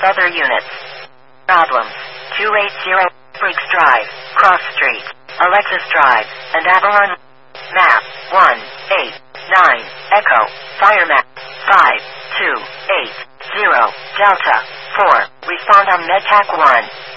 other units. Problems. 280 Briggs Drive, Cross Street, Alexis Drive, and Avalon. Map 189 Echo. Fire map 5280 Delta 4. Respond on MedTac 1.